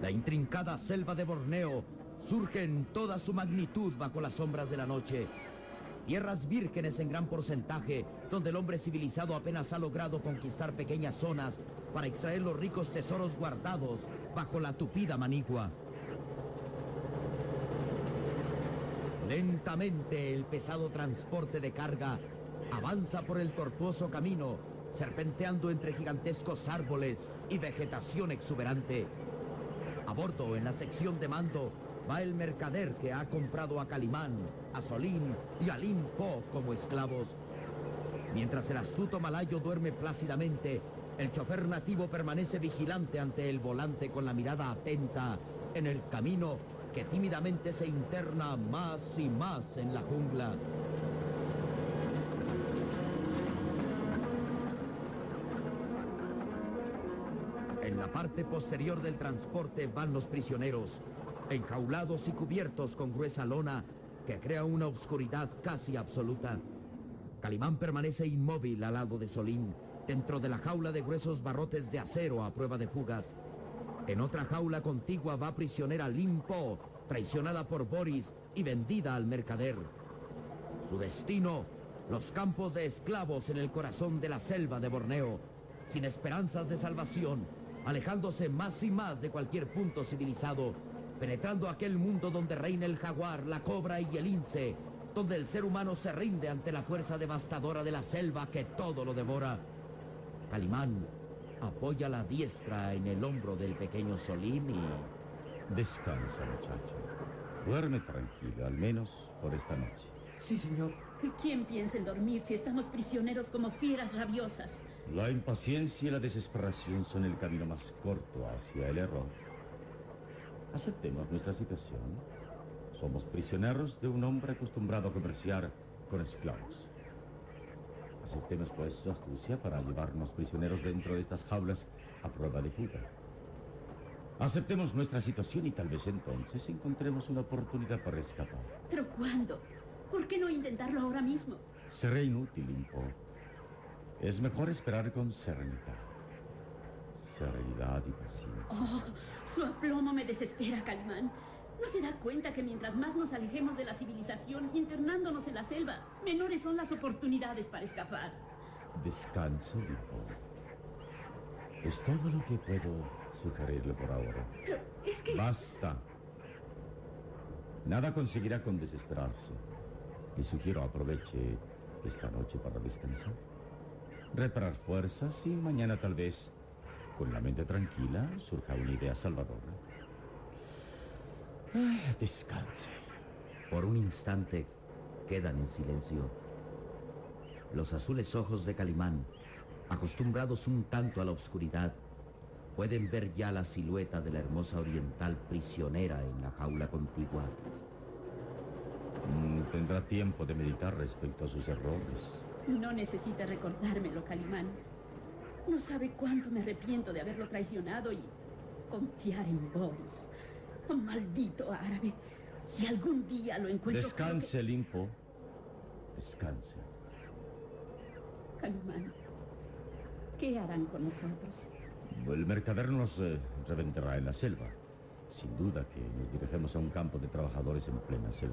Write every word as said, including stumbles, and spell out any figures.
La intrincada selva de Borneo surge en toda su magnitud bajo las sombras de la noche. Tierras vírgenes en gran porcentaje, donde el hombre civilizado apenas ha logrado conquistar pequeñas zonas para extraer los ricos tesoros guardados bajo la tupida manigua. Lentamente el pesado transporte de carga avanza por el tortuoso camino, serpenteando entre gigantescos árboles y vegetación exuberante. A bordo, en la sección de mando, va el mercader que ha comprado a Calimán, a Solín y a Lim Po como esclavos. Mientras el astuto malayo duerme plácidamente, el chofer nativo permanece vigilante ante el volante con la mirada atenta en el camino que tímidamente se interna más y más en la jungla. En la parte posterior del transporte van los prisioneros, enjaulados y cubiertos con gruesa lona que crea una oscuridad casi absoluta. Calimán permanece inmóvil al lado de Solín, dentro de la jaula de gruesos barrotes de acero a prueba de fugas. En otra jaula contigua va prisionera Lim Po, traicionada por Boris y vendida al mercader. Su destino, los campos de esclavos en el corazón de la selva de Borneo, sin esperanzas de salvación, alejándose más y más de cualquier punto civilizado, penetrando aquel mundo donde reina el jaguar, la cobra y el lince, donde el ser humano se rinde ante la fuerza devastadora de la selva que todo lo devora. Calimán apoya la diestra en el hombro del pequeño Solín y... Descansa, muchacho. Duerme tranquilo, al menos por esta noche. Sí, señor. ¿Quién piensa en dormir si estamos prisioneros como fieras rabiosas? La impaciencia y la desesperación son el camino más corto hacia el error. Aceptemos nuestra situación. Somos prisioneros de un hombre acostumbrado a comerciar con esclavos. Aceptemos pues su astucia para llevarnos prisioneros dentro de estas jaulas a prueba de fuga. Aceptemos nuestra situación y tal vez entonces encontremos una oportunidad para escapar. ¿Pero cuándo? ¿Por qué no intentarlo ahora mismo? Seré inútil, Lim Po. Es mejor esperar con serenidad. Serenidad y paciencia. Oh, su aplomo me desespera, Calimán. ¿No se da cuenta que mientras más nos alejemos de la civilización, internándonos en la selva, menores son las oportunidades para escapar? Descanse, Lim Po. Es todo lo que puedo sugerirle por ahora. Pero es que... Basta. Nada conseguirá con desesperarse. Le sugiero aproveche esta noche para descansar, reparar fuerzas y mañana tal vez, con la mente tranquila, surja una idea salvadora. Ah, descanse. Por un instante quedan en silencio. Los azules ojos de Calimán, acostumbrados un tanto a la oscuridad, pueden ver ya la silueta de la hermosa oriental prisionera en la jaula contigua. Mm, tendrá tiempo de meditar respecto a sus errores. No necesita recordármelo, Calimán. No sabe cuánto me arrepiento de haberlo traicionado y confiar en Boris. Oh, maldito árabe. Si algún día lo encuentro... Descanse, que... Lim Po. Descanse. Calimán, ¿qué harán con nosotros? El mercader nos eh, reventará en la selva. Sin duda que nos dirigimos a un campo de trabajadores en plena selva.